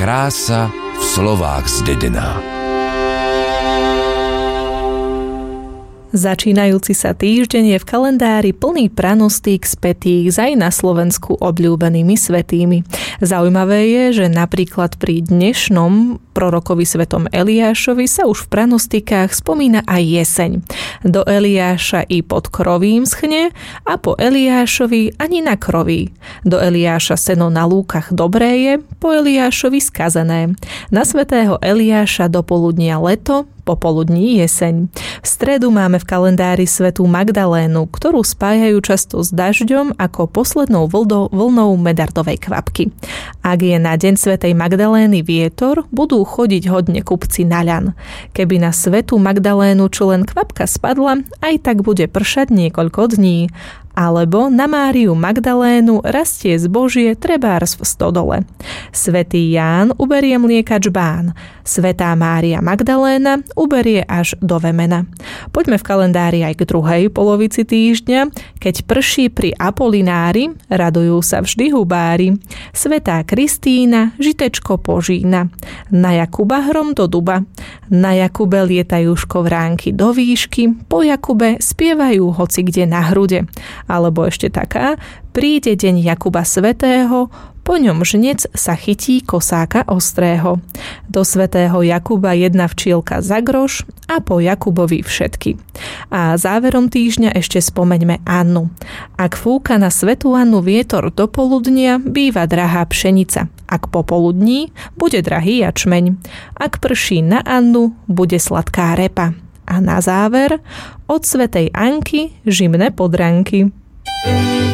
krása v slovách zdedená. Začínajúci sa týždeň je v kalendári plný pranostík spätých s aj na Slovensku obľúbenými svätými. Zaujímavé je, že napríklad pri dnešnom prorokovi svetom Eliášovi sa už v pranostikách spomína aj jeseň. Do Eliáša i pod krovím schne a po Eliášovi ani na kroví. Do Eliáša seno na lúkach dobré je, po Eliášovi skazené. Na svätého Eliáša do poludnia leto, popoludní jeseň. V stredu máme v kalendári svätú Magdalénu, ktorú spájajú často s dažďom ako poslednou vlnou medardovej kvapky. Ak je na deň svätej Magdalény vietor, budú chodiť hodne kupci na ľan. Keby na svätú Magdalénu čo len kvapka spadla, aj tak bude pršať niekoľko dní. Alebo na Máriu Magdalénu rastie zbožie trebárs v stodole. Svätý Ján uberie mliekač bán. Svätá Mária Magdaléna uberie až do vemena. Poďme v kalendári aj k druhej polovici týždňa. Keď prší pri Apolinári, radujú sa vždy hubári. Svätá Kristína žitečko požína. Na Jakuba hrom do duba. Na Jakube lietajú škovránky do výšky. Po Jakube spievajú hoci kde na hrude. Alebo ešte taká, príde deň Jakuba svätého, po ňom žnec sa chytí kosáka ostrého. Do svätého Jakuba jedna včielka za groš a po Jakubovi všetky. A záverom týždňa ešte spomeňme Annu. Ak fúka na svätú Annu vietor do poludnia, býva drahá pšenica. Ak popoludní, bude drahý jačmeň. Ak prší na Annu, bude sladká repa. A na záver, od svätej Anky žimné podranky.